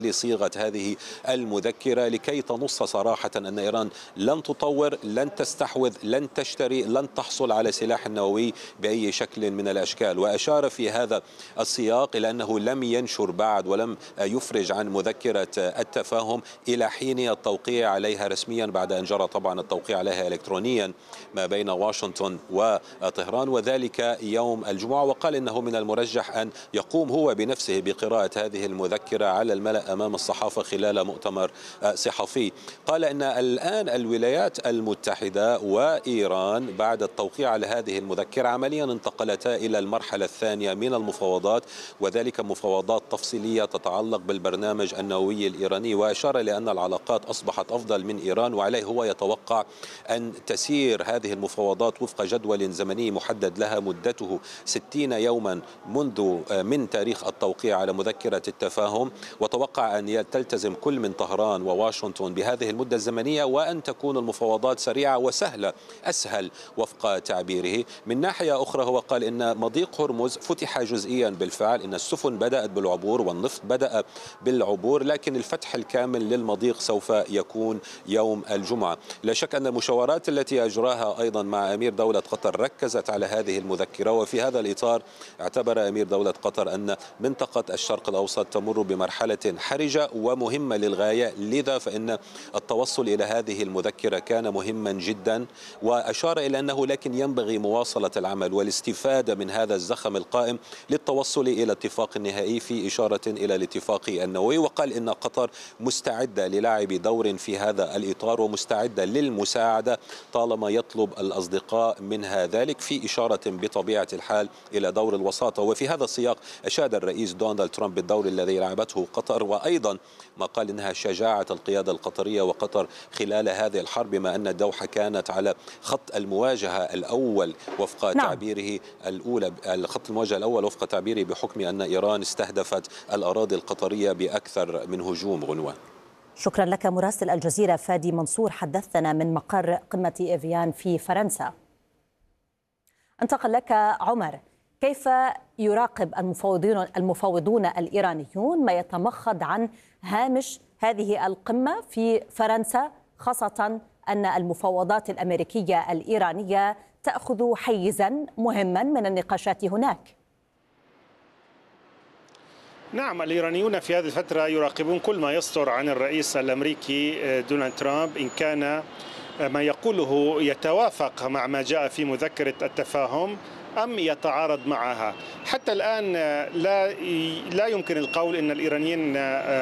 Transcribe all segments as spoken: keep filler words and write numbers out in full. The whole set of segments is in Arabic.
لصيغة هذه المذكرة لكي تنص صراحة أن إيران لن تطور، لن تستحوذ، لن تشتري، لن تحصل على سلاح نووي بأي شكل من الأشكال. وأشار في هذا السياق إلى أنه لم ينشر بعد ولم يفرج عن مذكرة التفاهم إلى حين التوقيع عليها رسميا، بعد أن جرى طبعا التوقيع عليها إلكترونيا ما بين واشنطن وطهران، وذلك يوم الجمعة. وقال إنه من المرجح أن يقوم هو بنفسه بقراءة هذه المذكرة على الملأ أمام الصحافة خلال مؤتمر صحفي. قال إن الآن الولايات المتحدة وإيران بعد التوقيع على هذه المذكرة عمليا انتقلتا إلى المرحلة الثانية من المفاوضات، وذلك مفاوضات تفصيلية تتعلق بالبرنامج النووي الإيراني. وأشار لأن العلاقات أصبحت أفضل من إيران، وعليه هو يتوقع أن تسير هذه المفاوضات وفق جدول زمني محدد لها مدته ستين يوما منذ من تاريخ التوقيع على مذكرة التفاهم. وتوقع أن تلتزم كل من طهران وواشنطن بهذه المدة الزمنية، وأن تكون المفاوضات سريعة وسهلة، أسهل وفق تعبيره. من ناحية أخرى هو قال إن مضيق هرمز فتح جزئيا بالفعل، إن السفن بدأت بالعبور والنفط بدأ بالعبور، لكن الفتح الكامل للمضيق سوف يكون يوم الجمعة. لا شك أن المشاورات التي أجراها أيضا مع أمير دولة قطر ركزت على هذه المذكرة، وفي هذا الإطار اعتبر أمير دولة قطر أن منطقة الشرق الأوسط تمر بمرحلة حرجة ومهمة للغاية، لذا فإن التوصل إلى هذه المذكرة كان مهما جدا. وأشار إلى أنه لكن ينبغي مواصلة العمل والاستفادة من هذا الزخم القائم للتوصل إلى اتفاق نهائي، في إشارة إلى الاتفاق النووي. وقال إن قطر مستعدة للعب دور في هذا الإطار ومستعدة للمساعدة طالما يطلب الأصدقاء منها ذلك، في إشارة بطبيعة الحال إلى دور الوساطة. وفي هذا السياق أشاد الرئيس دونالد ترامب بالدور الذي لعبته قطر، وأيضا ما قال إنها شجاعة القيادة القطرية وقطر خلال هذه الحرب، بما أن الدوحة كانت على خط المواجهة الأول وفق نعم. تعبيره الأولى الخط المواجهة الأول وفق تعبيره، بحكم أن إيران استهدفت الأراضي القطرية بأكثر من هجوم. غنوان، شكرا لك مراسل الجزيرة فادي منصور، حدثنا من مقر قمة إيفيان في فرنسا. انتقل لك عمر، كيف يراقب المفاوضون المفاوضون الإيرانيون ما يتمخض عن هامش هذه القمة في فرنسا، خاصة أن المفاوضات الأمريكية الإيرانية تأخذ حيزا مهما من النقاشات هناك؟ نعم، الإيرانيون في هذه الفترة يراقبون كل ما يصدر عن الرئيس الأمريكي دونالد ترامب، إن كان ما يقوله يتوافق مع ما جاء في مذكرة التفاهم أم يتعارض معها. حتى الآن لا لا يمكن القول أن الإيرانيين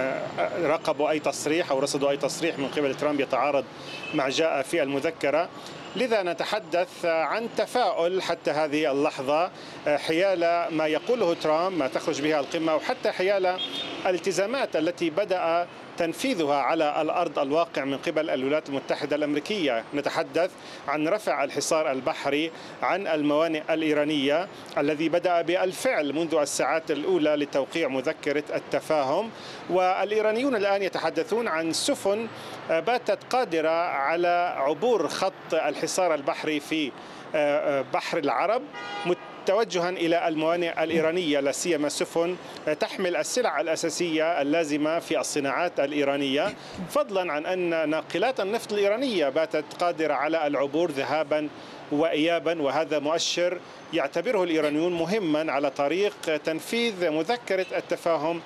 راقبوا أي تصريح أو رصدوا أي تصريح من قبل ترامب يتعارض مع جاء في المذكرة. لذا نتحدث عن تفاؤل حتى هذه اللحظة حيال ما يقوله ترامب، ما تخرج بها القمة، وحتى حيال الالتزامات التي بدأ تنفيذها على الأرض الواقع من قبل الولايات المتحدة الأمريكية. نتحدث عن رفع الحصار البحري عن الموانئ الإيرانية الذي بدأ بالفعل منذ الساعات الأولى لتوقيع مذكرة التفاهم، والإيرانيون الآن يتحدثون عن سفن باتت قادرة على عبور خط الحصار البحري في بحر العرب توجها إلى الموانئ الإيرانية، لا سيما سفن تحمل السلع الأساسية اللازمة في الصناعات الإيرانية، فضلا عن أن ناقلات النفط الإيرانية باتت قادرة على العبور ذهابا وإيابا. وهذا مؤشر يعتبره الإيرانيون مهما على طريق تنفيذ مذكرة التفاهم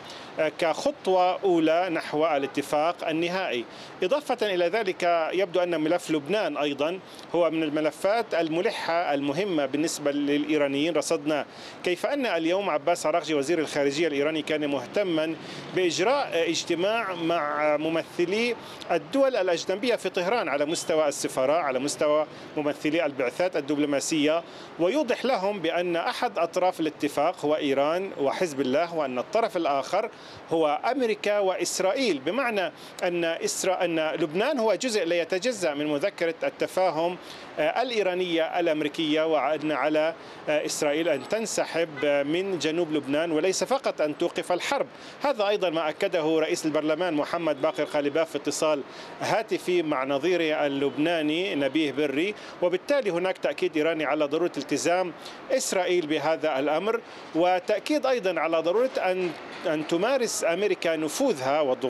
كخطوة أولى نحو الاتفاق النهائي. إضافة إلى ذلك يبدو أن ملف لبنان أيضا هو من الملفات الملحة المهمة بالنسبة للإيرانيين. رصدنا كيف أن اليوم عباس عراقجي وزير الخارجية الإيراني كان مهتما بإجراء اجتماع مع ممثلي الدول الأجنبية في طهران على مستوى السفراء، على مستوى ممثلي البعثات الدبلوماسية، ويوضح لهم بأن أحد أطراف الاتفاق هو إيران وحزب الله، وأن الطرف الآخر هو أمريكا وإسرائيل، بمعنى أن إسرا... أن لبنان هو جزء لا يتجزأ من مذكرة التفاهم الإيرانية الأمريكية، وأن على إسرائيل أن تنسحب من جنوب لبنان وليس فقط أن توقف الحرب. هذا أيضا ما أكده رئيس البرلمان محمد باقر خالباف في اتصال هاتفي مع نظيره اللبناني نبيه بري، وبالتالي هناك تأكيد إيراني على ضرورة التزام إسرائيل بهذا الأمر، وتأكيد أيضا على ضرورة أن أن تمارس أمريكا نفوذها والضغوط